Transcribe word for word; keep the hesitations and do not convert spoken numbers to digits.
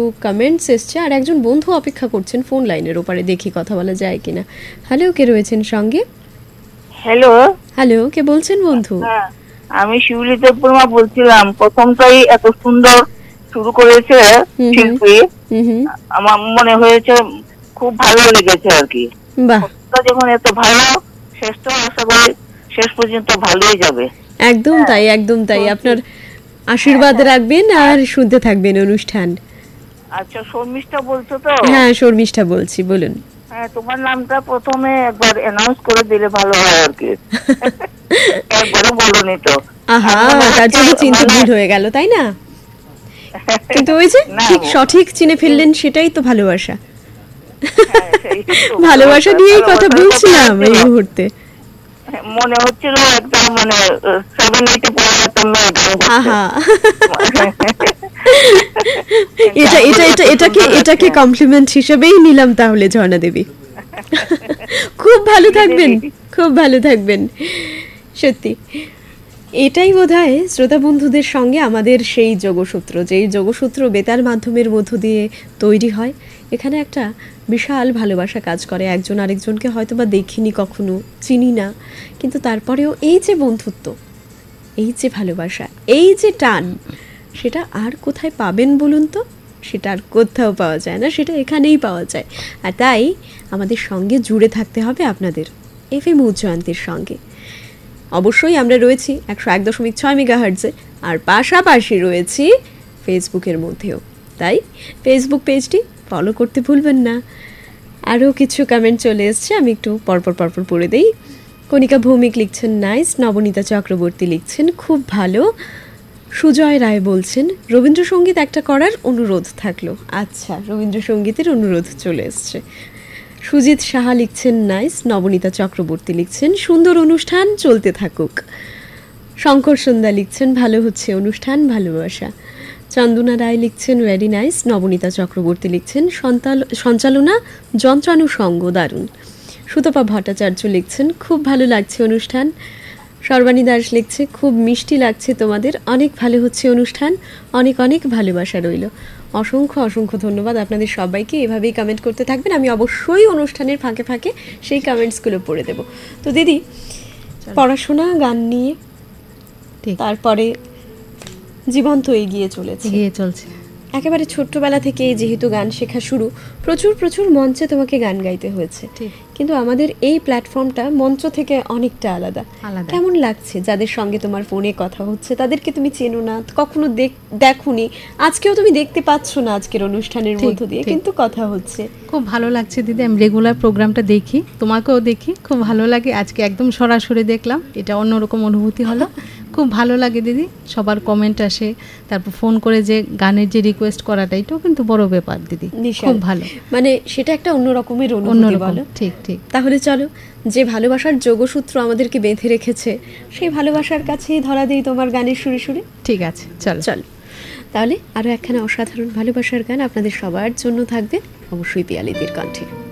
Comments এসছে, আর একজন বন্ধু অপেক্ষা করছেন ফোন লাইনের ওপারে, দেখি কথা বলা যায় কিনা। হ্যালো, কে রয়েছেন সঙ্গে? হ্যালো হ্যালো, কে বলছেন বন্ধু? হ্যাঁ, আমি শিউলি দেববর্মা বলছিলাম। প্রথমটাই এত সুন্দর শুরু করেছে শিল্পী, আমার মনে হয়েছে খুব ভালো লেগেছে আর কি। বাহ, যখন এত ভালো, শেষটা আশা করি শেষ পর্যন্ত ভালোই যাবে। একদম তাই, একদম তাই। আপনার আশীর্বাদ রাখবেন আর শুনতে থাকবেন অনুষ্ঠান। আচ্ছা, শর্মিষ্ঠা বলছো তো? হ্যাঁ, শর্মিষ্ঠা বলছি, বলুন। হ্যাঁ, তোমার নামটা প্রথমে একবার অ্যানাউন্স করে দিলে ভালো হয় আর কি। একবারও বলনি তো। আহা, তার জন্য চিন্তা ভুল হয়ে গেল, তাই না? কিন্তু ওই যে ঠিক সঠিক চিনে ফেললেন, সেটাই তো ভালোবাসা। ভালোবাসা নিয়েই কথা বলছিলাম এই মুহূর্তে। মনে হচ্ছিল একটা মানে সেভেন এইটি আহা, এটা এটা এটা এটাকে এটাকে কমপ্লিমেন্ট হিসেবেই নিলাম তাহলে ঝর্ণা দেবী। খুব ভালো থাকবেন, খুব ভালো থাকবেন। সত্যি এটাই বোধহয় শ্রোতা বন্ধুদের সঙ্গে আমাদের সেই যোগসূত্র, যেই যোগসূত্র বেতার মাধ্যমের মধ্য দিয়ে তৈরি হয়। এখানে একটা বিশাল ভালোবাসা কাজ করে। একজন আরেকজনকে হয়তো বা দেখিনি কখনো, চিনি না, কিন্তু তারপরেও এই যে বন্ধুত্ব, এই যে ভালোবাসা, এই যে টান, সেটা আর কোথায় পাবেন বলুন তো? সেটা আর কোথাও পাওয়া যায় না, সেটা এখানেই পাওয়া যায়। আর তাই আমাদের সঙ্গে জুড়ে থাকতে হবে আপনাদের এফ এম উচ্চান্তের সঙ্গে। অবশ্যই আমরা রয়েছি একশো এক দশমিক ছয় মেগাহার্টজে, আর পাশাপাশি রয়েছি ফেসবুকের মধ্যেও। তাই ফেসবুক পেজটি ফলো করতে ভুলবেন না। আরও কিছু কমেন্ট চলে এসছে, আমি একটু পরপর পরপর পড়ে দেই। কণিকা ভৌমিক লিখছেন নাইস, নবনীতা চক্রবর্তী লিখছেন খুব ভালো, সুজয় রায় বলছেন রবীন্দ্রসঙ্গীত একটা করার অনুরোধ থাকলো। আচ্ছা, রবীন্দ্রসঙ্গীতের অনুরোধ চলে এসছে। সুজিত সাহা লিখছেন নাইস, নবনীতা চক্রবর্তী লিখছেন সুন্দর অনুষ্ঠান চলতে থাকুক। শঙ্কর সন্ধ্যা লিখছেন ভালো হচ্ছে অনুষ্ঠান, ভালোবাসা। চন্দনা রায় লিখছেন ভেরি নাইস, নবনীতা চক্রবর্তী লিখছেন সঞ্চালনা যন্ত্রানুষঙ্গ দারুণ। সুতপা ভট্টাচার্য লিখছেন খুব ভালো লাগছে অনুষ্ঠান। সর্বাণী দাস লিখছে খুব মিষ্টি লাগছে তোমাদের, অনেক ভালো হচ্ছে অনুষ্ঠান, অনেক অনেক ভালোবাসা রইল। অসংখ্য অসংখ্য ধন্যবাদ আপনাদের সবাইকে। এভাবেই কমেন্ট করতে থাকবেন, আমি অবশ্যই অনুষ্ঠানের ফাঁকে ফাঁকে সেই কমেন্টসগুলো পড়ে দেব। তো দিদি, পড়াশোনা গান নিয়ে তারপরে জীবন তো এগিয়ে চলেছে, এগিয়ে চলছে। একেবারে ছোট্টবেলা থেকে যেহেতু গান শেখা শুরু, প্রচুর প্রচুর মঞ্চে তোমাকে গান গাইতে হয়েছে, কিন্তু আমাদের এই প্ল্যাটফর্মটা মঞ্চ থেকে অনেকটা আলাদা। কেমন লাগছে যাদের সঙ্গে তোমার ফোনে কথা হচ্ছে? তাদেরকে তুমি চেনো না, কখনো দেখোনি, আজকেও তুমি দেখতে পাচ্ছ না আজকের অনুষ্ঠানের মধ্য দিয়ে, কিন্তু কথা হচ্ছে। খুব ভালো লাগছে দিদি, আমি রেগুলার প্রোগ্রামটা দেখি, তোমাকেও দেখি, খুব ভালো লাগে। আজকে একদম সরাসরি দেখলাম, এটা অন্যরকম অনুভূতি হলো। খুব ভালো লাগে দিদি, সবার কমেন্ট আসে, তারপর ফোন করে যে গানের যে রিকোয়েস্ট করাটা, এটাও কিন্তু বড় ব্যাপার দিদি, খুব ভালো। মানে সেটা একটা অন্য রকমের অনুভূতি বলো। ঠিক ঠিক। তাহলে চলো, যে ভালোবাসার যোগসূত্র আমাদেরকে বেঁধে রেখেছে, সেই ভালোবাসার কাছেই ধরা দিই তোমার গানের সুরে সুরে। ঠিক আছে, চলো চলো তাহলে আরও একখানা অসাধারণ ভালোবাসার গান আপনাদের সবার জন্য থাকবে, অবশ্যই পিয়ালিদির কণ্ঠে।